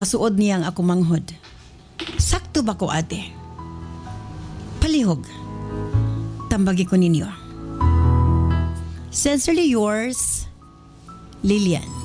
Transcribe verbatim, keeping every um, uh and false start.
Suod niyang ako manghod. Sakto ba ko, ate? Palihog. Tambagi ko ninyo. Sincerely yours, Lilian.